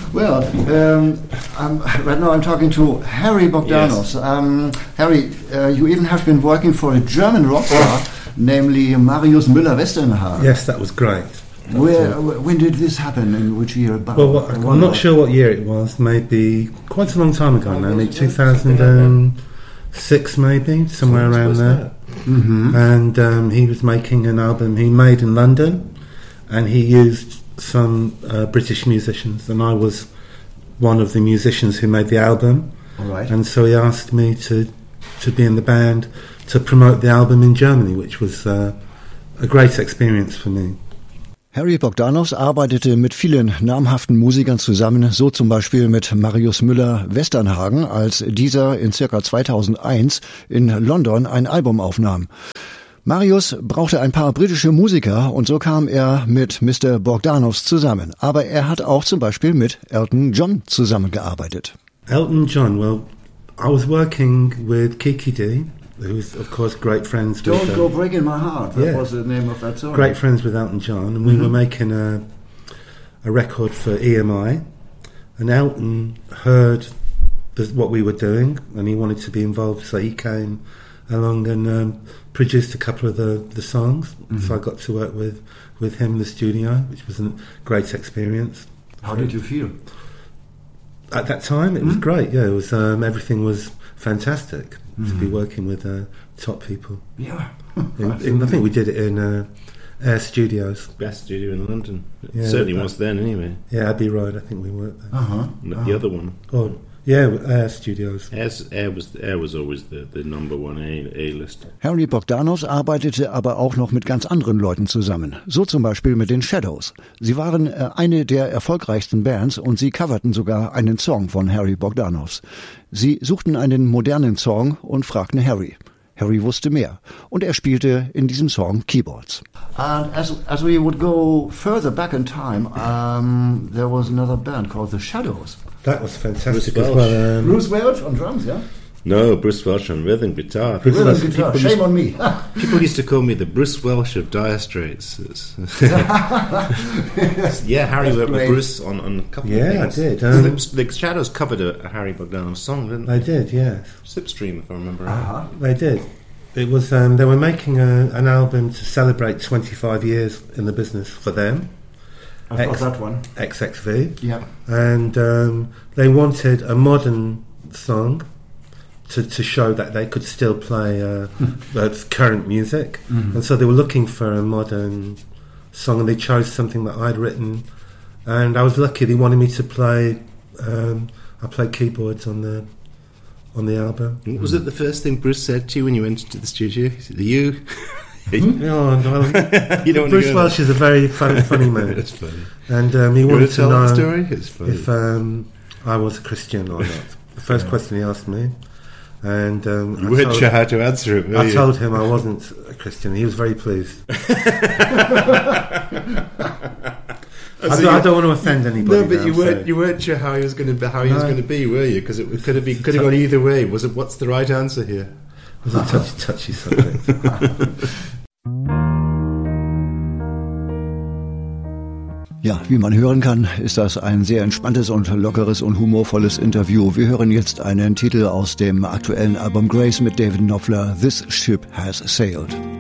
Well, right now I'm talking to Harry Bogdanov. Yes. Harry, you even have been working for a German rock star, namely Marius Müller-Westernhagen. Yes, that was great. When did this happen? In which year? Well, I'm not sure what year it was. Maybe quite a long time ago now. Maybe 2006, maybe somewhere around there. Mm-hmm. And he was making an album he made in London, and he used some British musicians, and I was one of the musicians who made the album. All right. And so he asked me to be in the band to promote the album in Germany, which was a great experience for me. Harry Bogdanov arbeitete mit vielen namhaften Musikern zusammen, so zum Beispiel mit Marius Müller-Westernhagen, als dieser in ca. 2001 in London ein Album aufnahm. Marius brauchte ein paar britische Musiker und so kam er mit Mr. Bogdanovs zusammen. Aber er hat auch zum Beispiel mit Elton John zusammengearbeitet. Elton John, well, I was working with Kiki Dee, who's of course great friends with... Don't Go Breaking My Heart, that was the name of that song. Great friends with Elton John, and we were making a record for EMI, and Elton heard what we were doing, and he wanted to be involved, so he came along and produced a couple of the songs. Mm-hmm. So I got to work with him in the studio, which was a great experience. How did you feel? At that time, it was great. Yeah, it was everything was fantastic to be working with top people. Yeah, I think we did it in Air Studios. Best studio in London. Yeah, it certainly was then, anyway. Yeah, Abbey Road. I think we worked there. The other one. Oh, yeah, Air Studios. Air was always the number one A-list. Harry Bogdanov arbeitete aber auch noch mit ganz anderen Leuten zusammen. So zum Beispiel mit den Shadows. Sie waren eine der erfolgreichsten Bands und sie coverten sogar einen Song von Harry Bogdanovs. Sie suchten einen modernen Song und fragten Harry. Harry wusste mehr und er spielte in diesem Song Keyboards. And as we would go further back in time, there was another band called the Shadows. That was fantastic Bruce as well. Bruce Welch on drums, yeah? No, Bruce Welch on rhythm guitar. Shame on me. People used to call me the Bruce Welch of Dire Straits. Yeah, Harry worked with Bruce on a couple of things. Yeah, I did. The Shadows covered a Harry Bogdanov song, didn't they? They did, yeah. Slipstream, if I remember right. They did. It was they were making an album to celebrate 25 years in the business for them. I've got that one. XXV. Yeah. And they wanted a modern song to show that they could still play current music. Mm-hmm. And so they were looking for a modern song, and they chose something that I'd written. And I was lucky; they wanted me to play. I played keyboards on the album. Was it the first thing Bruce said to you when you went into the studio? He said, "You." No, you don't. Bruce Welch is a very funny man. It's funny. And he wanted to know the story? It's funny. If I was a Christian or not. The first question he asked me. And you weren't sure how to answer it, were you? I told him I wasn't a Christian. He was very pleased. I don't want to offend anybody. No, but you weren't sure how he was going to be, were you? Because it could have gone either way. Was it? What's the right answer here? It was a touchy subject. Ja, wie man hören kann, ist das ein sehr entspanntes und lockeres und humorvolles Interview. Wir hören jetzt einen Titel aus dem aktuellen Album Grace mit David Knopfler, This Ship Has Sailed.